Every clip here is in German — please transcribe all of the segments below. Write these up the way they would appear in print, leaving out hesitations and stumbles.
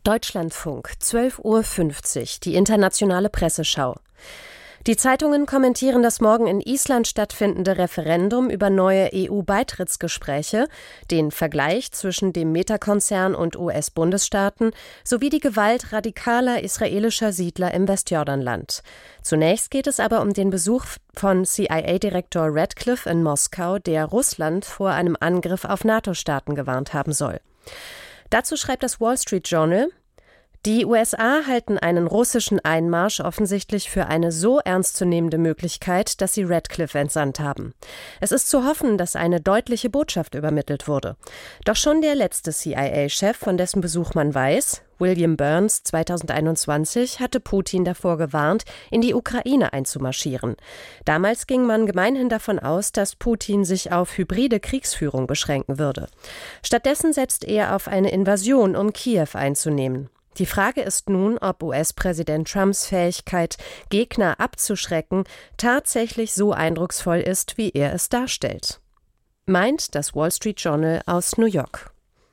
Deutschlandfunk, 12:50 Uhr, die internationale Presseschau. Die Zeitungen kommentieren das morgen in Island stattfindende Referendum über neue EU-Beitrittsgespräche, den Vergleich zwischen dem Meta-Konzern und US-Bundesstaaten sowie die Gewalt radikaler israelischer Siedler im Westjordanland. Zunächst geht es aber um den Besuch von CIA-Direktor Ratcliffe in Moskau, der Russland vor einem Angriff auf NATO-Staaten gewarnt haben soll. Dazu schreibt das Wall Street Journal: Die USA halten einen russischen Einmarsch offensichtlich für eine so ernstzunehmende Möglichkeit, dass sie Ratcliffe entsandt haben. Es ist zu hoffen, dass eine deutliche Botschaft übermittelt wurde. Doch schon der letzte CIA-Chef, von dessen Besuch man weiß, William Burns 2021, hatte Putin davor gewarnt, in die Ukraine einzumarschieren. Damals ging man gemeinhin davon aus, dass Putin sich auf hybride Kriegsführung beschränken würde. Stattdessen setzt er auf eine Invasion, um Kiew einzunehmen. Die Frage ist nun, ob US-Präsident Trumps Fähigkeit, Gegner abzuschrecken, tatsächlich so eindrucksvoll ist, wie er es darstellt. Meint das Wall Street Journal aus New York.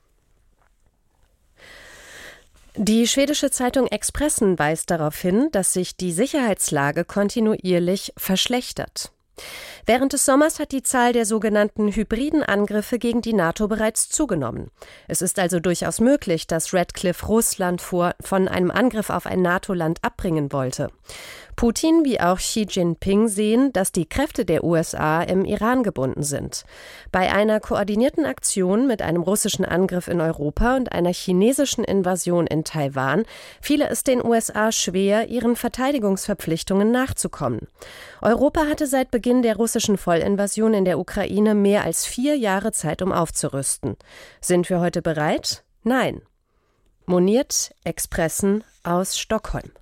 Die schwedische Zeitung Expressen weist darauf hin, dass sich die Sicherheitslage kontinuierlich verschlechtert. Während des Sommers hat die Zahl der sogenannten hybriden Angriffe gegen die NATO bereits zugenommen. Es ist also durchaus möglich, dass Ratcliffe Russland von einem Angriff auf ein NATO-Land abbringen wollte. Putin wie auch Xi Jinping sehen, dass die Kräfte der USA im Iran gebunden sind. Bei einer koordinierten Aktion mit einem russischen Angriff in Europa und einer chinesischen Invasion in Taiwan fiele es den USA schwer, ihren Verteidigungsverpflichtungen nachzukommen. Europa hatte seit Beginn der russischen Vollinvasion in der Ukraine mehr als 4 Jahre Zeit, um aufzurüsten. Sind wir heute bereit? Nein. Moniert Expressen aus Stockholm.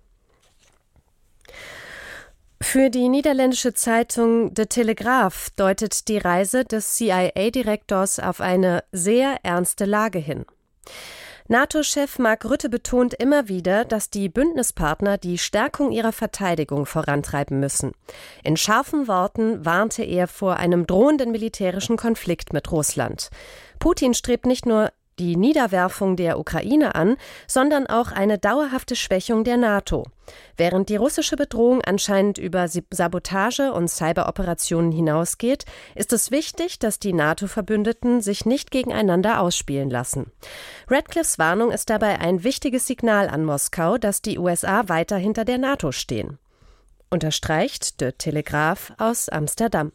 Für die niederländische Zeitung De Telegraaf deutet die Reise des CIA-Direktors auf eine sehr ernste Lage hin. NATO-Chef Mark Rutte betont immer wieder, dass die Bündnispartner die Stärkung ihrer Verteidigung vorantreiben müssen. In scharfen Worten warnte er vor einem drohenden militärischen Konflikt mit Russland. Putin strebt nicht nur die Niederwerfung der Ukraine an, sondern auch eine dauerhafte Schwächung der NATO. Während die russische Bedrohung anscheinend über Sabotage und Cyberoperationen hinausgeht, ist es wichtig, dass die NATO-Verbündeten sich nicht gegeneinander ausspielen lassen. Ratcliffes Warnung ist dabei ein wichtiges Signal an Moskau, dass die USA weiter hinter der NATO stehen. Unterstreicht De Telegraaf aus Amsterdam.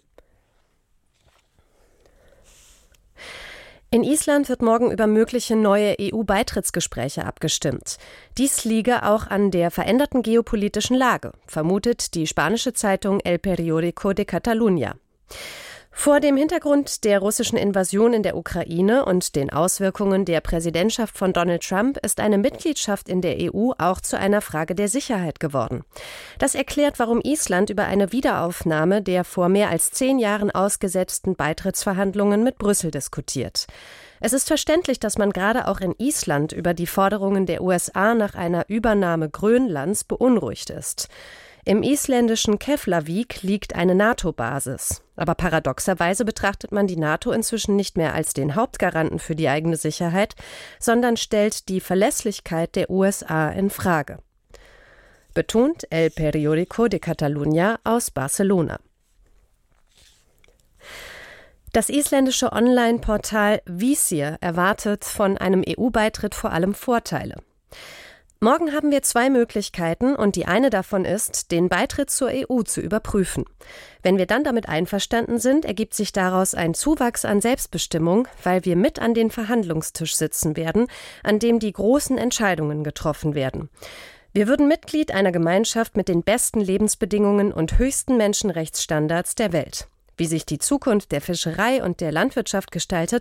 In Island wird morgen über mögliche neue EU-Beitrittsgespräche abgestimmt. Dies liege auch an der veränderten geopolitischen Lage, vermutet die spanische Zeitung El Periódico de Catalunya. Vor dem Hintergrund der russischen Invasion in der Ukraine und den Auswirkungen der Präsidentschaft von Donald Trump ist eine Mitgliedschaft in der EU auch zu einer Frage der Sicherheit geworden. Das erklärt, warum Island über eine Wiederaufnahme der vor mehr als 10 Jahren ausgesetzten Beitrittsverhandlungen mit Brüssel diskutiert. Es ist verständlich, dass man gerade auch in Island über die Forderungen der USA nach einer Übernahme Grönlands beunruhigt ist. Im isländischen Keflavik liegt eine NATO-Basis. Aber paradoxerweise betrachtet man die NATO inzwischen nicht mehr als den Hauptgaranten für die eigene Sicherheit, sondern stellt die Verlässlichkeit der USA in Frage. Betont El Periódico de Catalunya aus Barcelona. Das isländische Online-Portal Vísir erwartet von einem EU-Beitritt vor allem Vorteile. Morgen haben wir 2 Möglichkeiten und die eine davon ist, den Beitritt zur EU zu überprüfen. Wenn wir dann damit einverstanden sind, ergibt sich daraus ein Zuwachs an Selbstbestimmung, weil wir mit an den Verhandlungstisch sitzen werden, an dem die großen Entscheidungen getroffen werden. Wir würden Mitglied einer Gemeinschaft mit den besten Lebensbedingungen und höchsten Menschenrechtsstandards der Welt. Wie sich die Zukunft der Fischerei und der Landwirtschaft gestaltet,